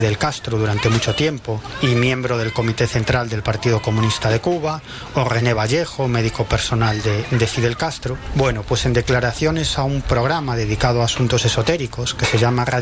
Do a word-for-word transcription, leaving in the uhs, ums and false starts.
Fidel Castro durante mucho tiempo y miembro del Comité Central del Partido Comunista de Cuba, o René Vallejo, médico personal de, de Fidel Castro. Bueno, pues en declaraciones a un programa dedicado a asuntos esotéricos que se llama